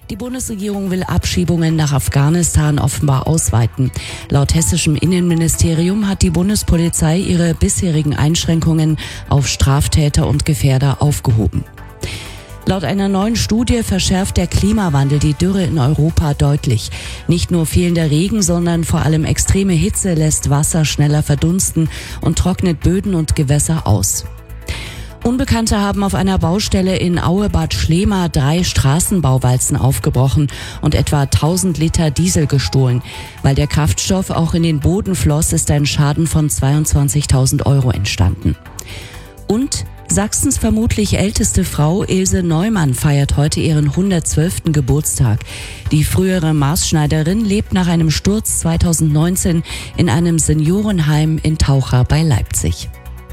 Die Bundesregierung will Abschiebungen nach Afghanistan offenbar ausweiten. Laut hessischem Innenministerium hat die Bundespolizei ihre bisherigen Einschränkungen auf Straftäter und Gefährder aufgehoben. Laut einer neuen Studie verschärft der Klimawandel die Dürre in Europa deutlich. Nicht nur fehlender Regen, sondern vor allem extreme Hitze lässt Wasser schneller verdunsten und trocknet Böden und Gewässer aus. Unbekannte haben auf einer Baustelle in Aue-Bad Schlema 3 Straßenbauwalzen aufgebrochen und etwa 1000 Liter Diesel gestohlen. Weil der Kraftstoff auch in den Boden floss, ist ein Schaden von 22.000 Euro entstanden. Und Sachsens vermutlich älteste Frau Ilse Neumann feiert heute ihren 112. Geburtstag. Die frühere Maßschneiderin lebt nach einem Sturz 2019 in einem Seniorenheim in Taucher bei Leipzig.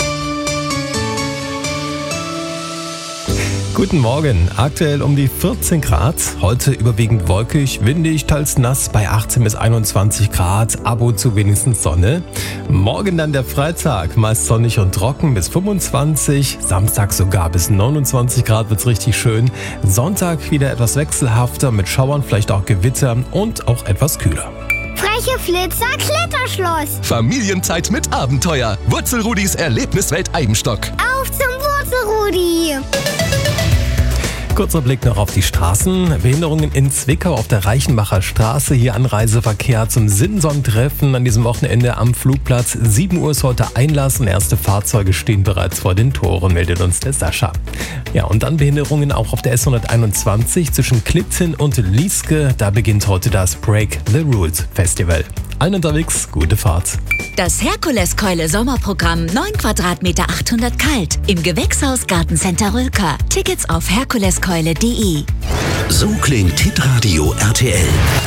Guten Morgen, aktuell um die 14 Grad, heute überwiegend wolkig, windig, teils nass bei 18 bis 21 Grad, ab und zu wenigstens Sonne. Morgen dann der Freitag, meist sonnig und trocken bis 25, Samstag sogar bis 29 Grad wird's richtig schön. Sonntag wieder etwas wechselhafter mit Schauern, vielleicht auch Gewitter und auch etwas kühler. Freche Flitzer, Kletterschloss. Familienzeit mit Abenteuer. Wurzelrudis Erlebniswelt Eibenstock. Auf zum Wurzelrudi. Kurzer Blick noch auf die Straßen. Behinderungen in Zwickau auf der Reichenbacher Straße. Hier Anreiseverkehr zum Sinson-Treffen an diesem Wochenende am Flugplatz. 7 Uhr ist heute Einlass und erste Fahrzeuge stehen bereits vor den Toren, meldet uns der Sascha. Ja, und dann Behinderungen auch auf der S121 zwischen Klitten und Lieske. Da beginnt heute das Break the Rules Festival. Allen unterwegs, gute Fahrt. Das Herkuleskeule Sommerprogramm 9 Quadratmeter 800 kalt im Gewächshaus Gartencenter Rülker. Tickets auf herkuleskeule.de. So klingt Hitradio RTL.